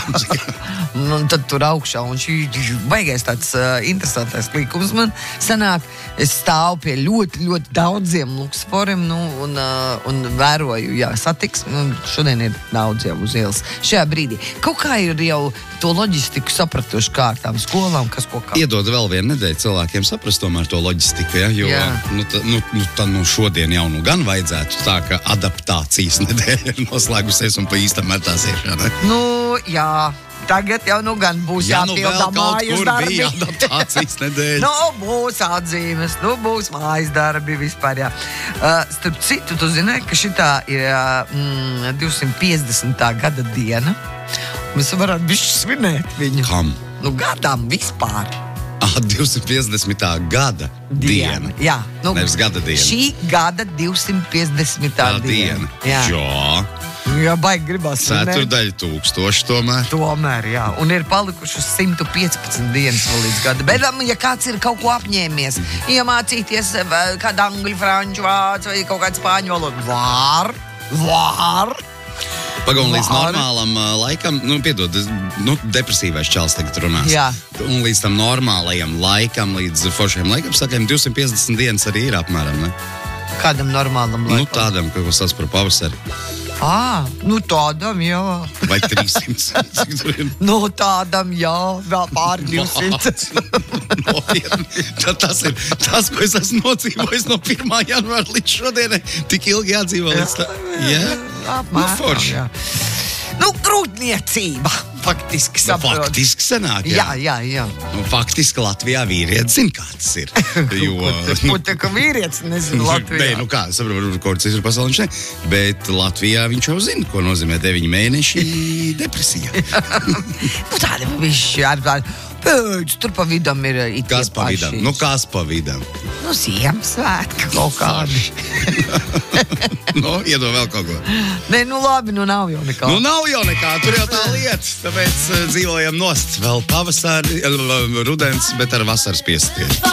Un tad tur augšā, un šī baigais tāds interesantais līkums man sanāk. Es stāvu pie ļoti, ļoti daudziem luksusforiem, un vēroju, satiksmi, un šodien ir daudz jau uz ielas. Šajā brīdī. Kaut kā ir jau to loģistiku sapratuši kā ar tām skolām, kas ko kā. Iedod vēl vienu nedēļu cilvēkiem saprast tomēr to loģistiku, jo šodien jau gan vajadzētu tā, ka adaptācijas nedēļa ir noslēgusies un pa īstam metās iešana. Jā. Tagad jau gan būs jāpildā mājas darbi. Bija adaptācijas nedēļa. Būs atzīmes, būs mājas darbi vispār, jā. Starp citu, tu zini, ka šitā ir 250. gada diena. Mēs varētu bišķi svinēt viņu. Kam? Gadam vispār. 250. gada diena. Jā. Nevis gada diena. Šī gada 250. diena. Jā. Jā, baigi gribās. Ceturdaļa 1000 tomēr. Tomēr, jā. Un ir palikušas 115 dienas vēl līdz gada. Bet, ja kāds ir kaut ko apņēmies, iemācīties kādu angļu, franču, vācu vai kaut kādu spāņu valodu, var. Pagaun līdz normālam laikam, piedod, depresīvais čals tagad runās. Jā. Un līdz tam normālajam laikam, līdz foršajam laikam, sakām, 250 dienas arī ir apmēram, ne? Kādam normālam laikam? Tādam, ko sauc par pavasari. Tādam, jā. Vai 300? Tādam, jā, vēl pāri 200. Tas ir tas, ko es esmu nodzīvojis no 1. janvāra līdz šodienai. Tik ilgi jādzīvo līdz tā. Apmēram, forši. jā. Grūtniecība. Faktiski saprot. Faktiski sanāk, jā. Faktiski Latvijā vīrietis zina, kā tas ir. Ko te, ka vīrietis nezina Latvijā? Saprotu, kaut kas ir pasaulē, viņš ne. Bet Latvijā viņš jau zina, ko nozīmē 9 mēneši depresija. Tāda višķi, pēc, tur pa vidam ir it Kas pa vidam? Kas pa vidam? Ziemassvētki kaut kādi. Iedod vēl kaut ko. Nē, labi, nav jau nekā. Nav jau nekā, tur jau tā lieta. Tāpēc dzīvojam nost vēl pavasari, rudens, bet ar vasaras piesatienu.